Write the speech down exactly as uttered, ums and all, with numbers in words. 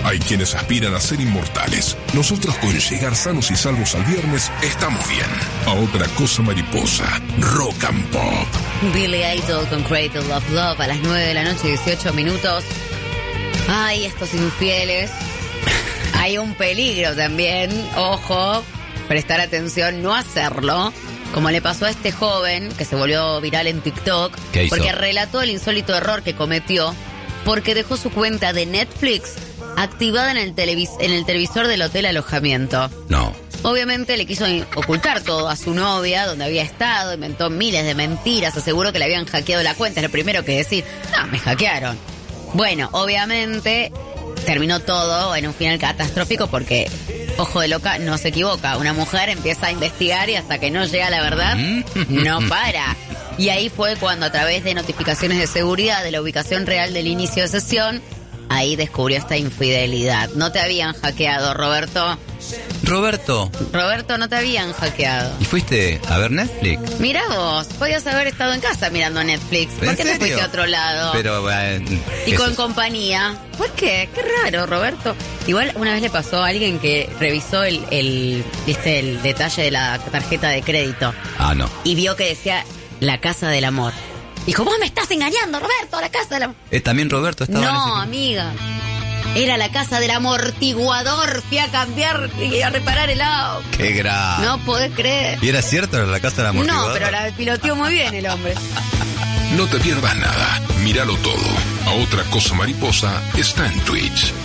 Hay quienes aspiran a ser inmortales. Nosotros, con llegar sanos y salvos al viernes, estamos bien. A otra cosa mariposa, rock and pop. Billy Idol con Cradle of Love a las nueve de la noche, dieciocho minutos. Ay, estos infieles. Hay un peligro también, ojo, prestar atención, no hacerlo, como le pasó a este joven que se volvió viral en TikTok, ¿Qué hizo? porque relató el insólito error que cometió, porque dejó su cuenta de Netflix activada en el, televis- en el televisor del hotel alojamiento. No. Obviamente le quiso ocultar todo a su novia, donde había estado, inventó miles de mentiras, aseguró que le habían hackeado la cuenta, es lo primero que decir, no, me hackearon. Bueno, obviamente terminó todo en un final catastrófico porque, ojo de loca, no se equivoca. Una mujer empieza a investigar y hasta que no llega a la verdad, no para. Y ahí fue cuando, a través de notificaciones de seguridad de la ubicación real del inicio de sesión, ahí descubrió esta infidelidad. No te habían hackeado, Roberto. Roberto, Roberto, no te habían hackeado. ¿y fuiste a ver Netflix? Mirá vos, podías haber estado en casa mirando Netflix. ¿Por ¿En qué te serio? fuiste a otro lado? Pero, eh, Y eso con es- compañía. ¿Por qué? Qué raro, Roberto. Igual una vez le pasó a alguien que revisó el, el, ¿viste? El detalle de la tarjeta de crédito Ah, no. y vio que decía la casa del amor. Dijo, vos me estás engañando, Roberto, la casa del amor. Eh, también Roberto estaba en No, ese- amiga. Era la casa del amortiguador. Fui a cambiar y a reparar el auto. Qué grave. No podés creer. ¿Y era cierto la casa de la No, amortiguadora? pero la piloteó muy bien el hombre. No te pierdas nada. Míralo todo. A otra cosa mariposa está en Twitch.